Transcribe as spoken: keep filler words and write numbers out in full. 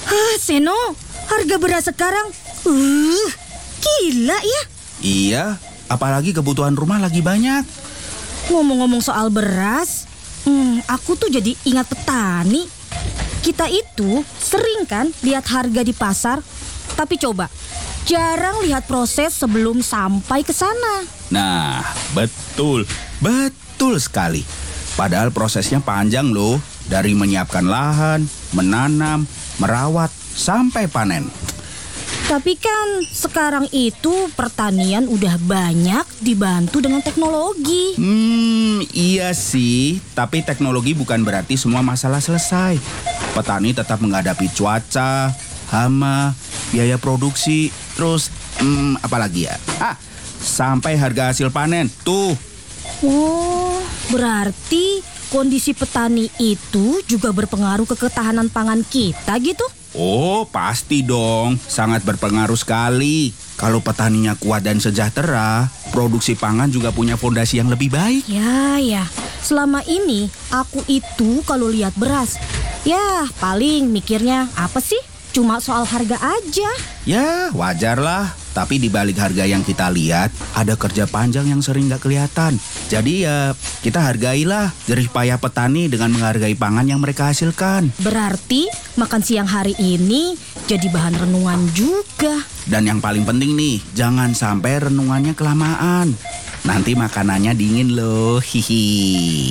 Hah, Seno, harga beras sekarang, uh, gila ya. Iya, apalagi kebutuhan rumah lagi banyak. Ngomong-ngomong soal beras, hmm, aku tuh jadi ingat petani. Kita itu sering kan lihat harga di pasar, tapi coba jarang lihat proses sebelum sampai ke sana. Nah, betul, betul sekali. Padahal prosesnya panjang loh, dari menyiapkan lahan, menanam, merawat, sampai panen. Tapi kan sekarang itu pertanian udah banyak dibantu dengan teknologi. Hmm, iya sih. Tapi teknologi bukan berarti semua masalah selesai. Petani tetap menghadapi cuaca, hama, biaya produksi, terus hmm, apa lagi ya? Ah, sampai harga hasil panen. Tuh. Oh, berarti kondisi petani itu juga berpengaruh ke ketahanan pangan kita gitu? Oh, pasti dong. Sangat berpengaruh sekali. Kalau petaninya kuat dan sejahtera, produksi pangan juga punya fondasi yang lebih baik. Ya, ya. Selama ini aku itu kalau lihat beras, ya paling mikirnya apa sih? Cuma soal harga aja. Ya, wajar lah. Tapi di balik harga yang kita lihat, ada kerja panjang yang sering gak kelihatan. Jadi ya, kita hargailah jerih payah petani dengan menghargai pangan yang mereka hasilkan. Berarti makan siang hari ini jadi bahan renungan juga. Dan yang paling penting nih, jangan sampai renungannya kelamaan. Nanti makanannya dingin loh, hihi.